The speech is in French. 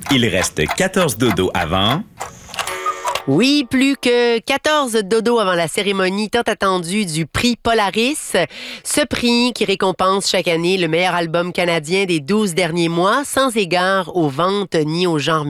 Il reste 14 dodos avant. Oui, plus que 14 dodos avant la cérémonie tant attendue du prix Polaris. Ce prix qui récompense chaque année le meilleur album canadien des 12 derniers mois, sans égard aux ventes ni au genre